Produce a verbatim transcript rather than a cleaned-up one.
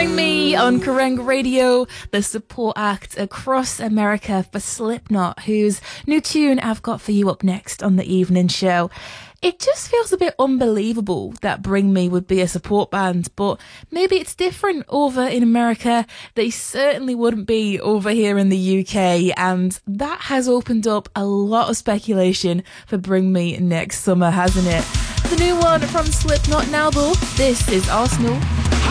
Bring Me on Kerrang Radio, the support act across America for Slipknot, whose new tune I've got for you up next on the evening show. It just feels a bit unbelievable that Bring Me would be a support band, but maybe it's different over in America. They certainly wouldn't be over here in the U K, and that has opened up a lot of speculation for Bring Me next summer, hasn't it? The new one from Slipknot now though, this is Arsenal.